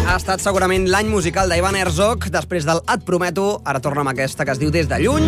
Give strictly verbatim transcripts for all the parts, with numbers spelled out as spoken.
ha estat segurament l'any musical d'Ivan Herzog. Després del Et prometo, ara torna amb aquesta que es diu Des de lluny,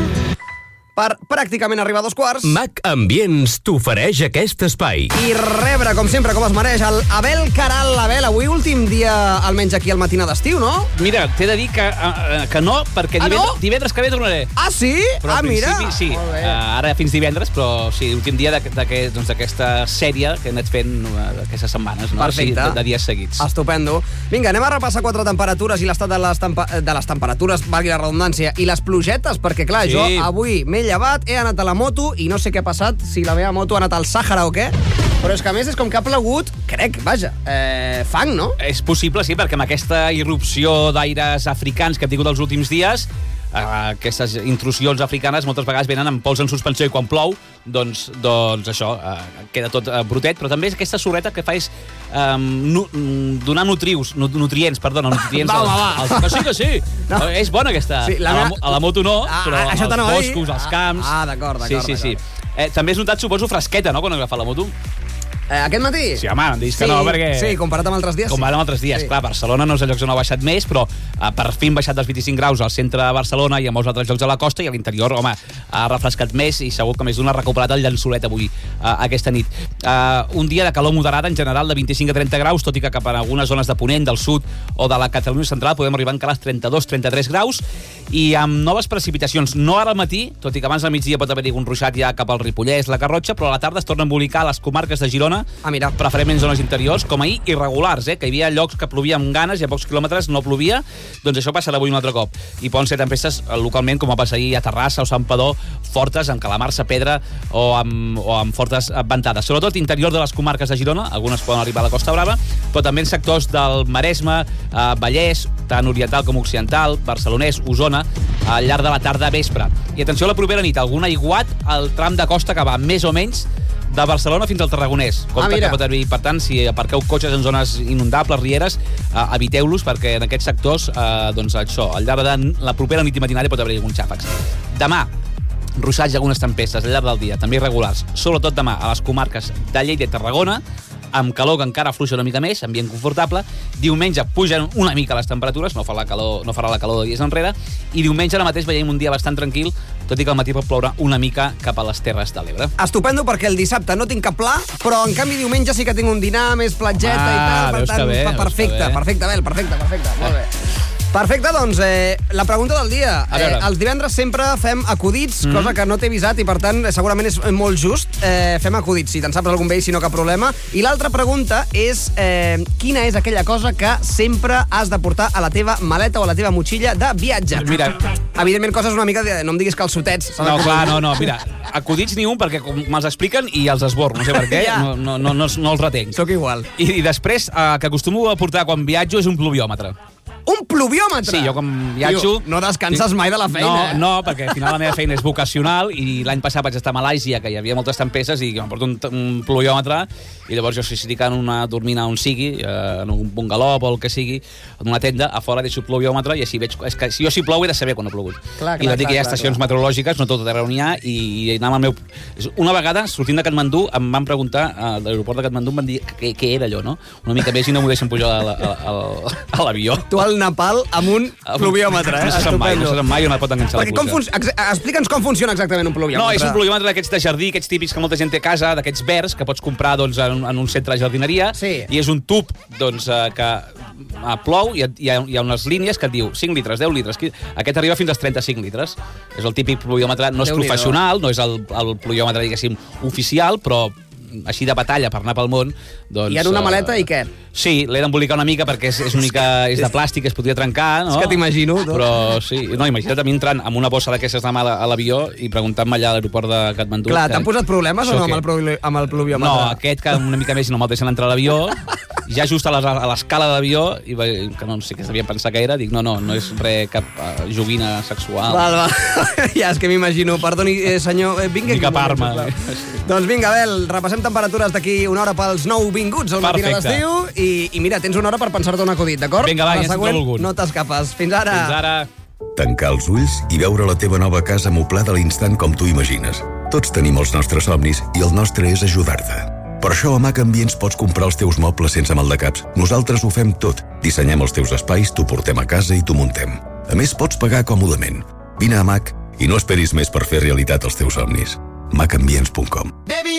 per pràcticament arribar a dos quarts. Mac Ambients t'ofereix aquest espai. I rebre, com sempre, com es mereix, el Abel Caral. Abel, avui últim dia, almenys aquí al matina d'estiu, no? Mira, t'he de dir que, uh, que no, perquè Ah, divendres, no? divendres que ve tornaré. Ah, sí? Però ah, al mira. principi sí, Molt bé. uh, ara fins divendres, però sí, últim dia d'aquesta doncs, sèrie que he anat fent uh, aquestes setmanes, no? Perfecte. Sí, de, de dies seguits. Estupendo. Vinga, anem a repassar quatre temperatures i l'estat de, les tempa de les temperatures, valgui la redundància, i les plugetes, perquè, clar, Sí. jo avui m'he llevat, he anat a la moto i no sé què ha passat, si la meva moto ha anat al Sàhara o què, però és que a més és com que ha plegut, crec, vaja, eh, fang, no? És possible, sí, perquè amb aquesta irrupció d'aires africans que hem tingut els últims dies, eh, aquestes intrusions africanes moltes vegades venen amb pols en suspensió i quan plou, doncs, doncs això, eh, queda tot eh, brutet, però també és aquesta sorreta que fa és eh, nu donar nutrius, nu nutrients, perdona, nutrients Va, als, va, va. als... Que sí, que sí! No. No. És bona aquesta. Sí, la a, la, meva- a la moto no, Ah, però això als t'anava a dir. boscos, als camps... Ah, d'acord, d'acord, Sí, sí, sí. d'acord. Eh, també has notat, suposo, fresqueta, no?, quan agafar la moto. Eh, aquest matí? Sí, home, em diguis que no, perquè... Sí, comparat amb altres dies, Com sí. ara amb altres dies. Sí. Clar, Barcelona no és el lloc on ha baixat més, però eh, per fi han baixat dels vint-i-cinc graus al centre de Barcelona i a molts altres llocs de la costa, i a l'interior, home, ha refrescat més i segur que més d'un ha recuperat el llençolet avui, eh, aquesta nit. Eh, un dia de calor moderada, en general, de vint-i-cinc a trenta graus, tot i que cap a algunes zones de Ponent, del sud o de la Catalunya central podem arribar encara als trenta-dos a trenta-tres graus, i amb noves precipitacions. No ara al matí, tot i que abans del migdia pot haver-hi un ruixat ja cap al Ripollès, la Garrotxa, però a la tarda es torna a embolicar a les comarques de Girona, Ah, mira. preferentment zones interiors, com ahir, irregulars, eh? Que hi havia llocs que plovia amb ganes i a pocs quilòmetres no plovia, doncs això passarà avui un altre cop. I poden ser tempestes eh, localment, com va passar ahir a Terrassa o Sant Padó, fortes, amb calamar-se pedra o amb, o amb fortes ventades. Sobretot interior de les comarques de Girona, algunes poden arribar a la Costa Brava, però també en sectors del Maresme, eh, Vallès, tant oriental com occidental, Barcelonès, Osona, al llarg de la tarda a vespre. I atenció a la propera nit, algun aiguat al tram de costa que va més o menys de Barcelona fins al Tarragonès. Compte Ah, mira. que pot haver, per tant, si aparqueu cotxes en zones inundables, rieres, eh, eviteu-los, perquè en aquests sectors, eh, doncs això, al llarg de la propera nit i matinària pot haver alguns xàfecs. Demà, ruixats i algunes tempestes al llarg del dia, també irregulars, sobretot demà a les comarques de Lleida i Tarragona, amb calor que encara afluixa una mica més, ambient confortable. Diumenge pugen una mica les temperatures, no, fa la calor, no farà la calor de dies enrere, i diumenge ara mateix veiem un dia bastant tranquil, tot i que al matí pot ploure una mica cap a les Terres de l'Ebre. Estupendo, perquè el dissabte no tinc cap pla, però en canvi diumenge sí que tinc un dinar més platgeta Ah, i tal, per veus tant, que bé, fa- veus perfecte, que bé. perfecte, Abel, perfecte, perfecte, molt bé. Perfecte, doncs, eh, la pregunta del dia. A veure. Eh, els divendres sempre fem acudits, mm. cosa que no t'he avisat i, per tant, segurament és molt just. Eh, fem acudits, si te'n saps algun vell, si no cap problema. I l'altra pregunta és eh, quina és aquella cosa que sempre has de portar a la teva maleta o a la teva motxilla de viatge? Mira. Evidentment, coses una mica de... No em diguis calçotets. No, clar, no, no, mira, acudits ni un, perquè com me'ls expliquen i els esborro, no sé per què, Ja. no, no, no, no, no els retenc. Sóc igual. I, i després, eh, que acostumo a portar quan viatjo és un pluviòmetre. Un pluviòmetre? Sí, jo com viatjo... Tio, no descanses mai de la feina, no, eh? No, perquè al final la meva feina és vocacional i l'any passat vaig estar a Malàisia, que hi havia moltes tempestes, i em porto un, un pluviòmetre, i llavors jo si estic en una dormina on sigui, eh, en un bungaló o el que sigui, en una tenda, a fora deixo el pluviòmetre i així veig... És que si jo si plou he de saber quan ha plogut. Clar, clar, I tot i que hi ha clar, estacions clar. meteorològiques, no tot arreu n'hi ha, i, i anar amb el meu... Una vegada, sortint de Katmandú, em van preguntar, a l'aeroport de Katmandú, em van dir què, què era allò, no? Una mica més i no m'ho deixen pujar a la- a- a- a l'avió. Tu al Nepal amb un pluviòmetre, eh? No se sap mai, no se sap mai on et pot enganxar Perquè la com pluja. fun... ex- Explica'ns com funciona exactament un pluviòmetre. No, és un pluviòmetre d'aquests de jardí, aquests típics que molta gent té a casa, d'aquests verds, que pots comprar doncs, en, un- en un centre de jardineria, Sí. i és un tub doncs, eh, que eh, plou, i hi ha, hi ha unes línies que et diu cinc litres, deu litres. qui- Aquest arriba fins als trenta-cinc litres. És el típic pluviòmetre, no és Déu-n'hi-do. professional, no és el, el pluviòmetre, diguéssim, oficial, però així de batalla per anar pel món. Doncs, I en una eh, maleta i què? Sí, l'he d'embolicar una mica perquè és, és, una mica, és de plàstic, es podria trencar, no? És que t'imagino, tu. Però sí, no, imagina't a mi entrant amb una bossa d'aquestes d'anar a l'avió i preguntant-me allà a l'aeroport de Katmandú. Clar, que- t'han posat problemes o Això no amb què? el, pluvi... amb el pluviòmetre? No, aquest que una mica més no me'l deixen entrar a l'avió, ja just a les- a l'escala de l'avió, i va- que no sé què devien pensar que era, dic, no, no, no és res, cap uh, joguina sexual. Val, val. Ja, és que m'imagino. Perdoni, eh, senyor, eh, vinga. Ni cap aquí, arma. clar. Doncs vinga, Abel, repassem temperatures d'aquí una hora pels nou vinguts al matina Perfecte. d'estiu i, i mira, tens una hora per pensar-te un acudit, d'acord? Vinga, va, A la ja se'n següent trobo algun. no t'escapes. Fins ara. Fins ara. Tancar els ulls i veure la teva nova casa moblada a l'instant com tu imagines. Tots tenim els nostres somnis i el nostre és ajudar-te. Per això a Mac Ambients pots comprar els teus mobles sense maldecaps. Nosaltres ho fem tot. Dissenyem els teus espais, t'ho portem a casa i t'ho muntem. A més, pots pagar còmodament. Vine a Mac i no esperis més per fer realitat els teus somnis. mac ambients punt com.